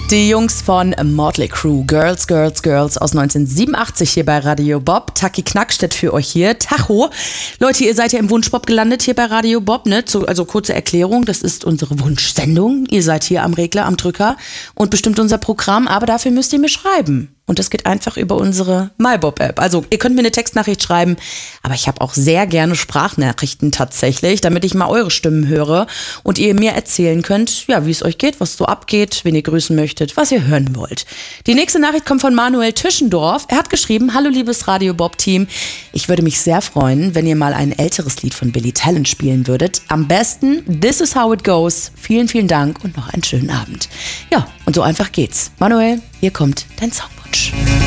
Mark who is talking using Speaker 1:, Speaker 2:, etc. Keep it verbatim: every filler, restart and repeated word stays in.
Speaker 1: Die Jungs von Motley Crue, Girls, Girls, Girls aus neunzehnhundertsiebenundachtzig hier bei Radio Bob. Taki Knackstedt für euch hier. Tacho. Leute, ihr seid ja im Wunschbob gelandet hier bei Radio Bob, ne? Also kurze Erklärung, das ist unsere Wunschsendung. Ihr seid hier am Regler, am Drücker und bestimmt unser Programm, aber dafür müsst ihr mir schreiben. Und das geht einfach über unsere MyBob-App. Also ihr könnt mir eine Textnachricht schreiben, aber ich habe auch sehr gerne Sprachnachrichten tatsächlich, damit ich mal eure Stimmen höre und ihr mir erzählen könnt, ja, wie es euch geht, was so abgeht, wen ihr grüßen möchtet, was ihr hören wollt. Die nächste Nachricht kommt von Manuel Tischendorf. Er hat geschrieben: Hallo liebes Radio Bob-Team, ich würde mich sehr freuen, wenn ihr mal ein älteres Lied von Billy Talent spielen würdet. Am besten This Is How It Goes. Vielen, vielen Dank und noch einen schönen Abend. Ja, und so einfach geht's. Manuel, hier kommt dein Songwunsch.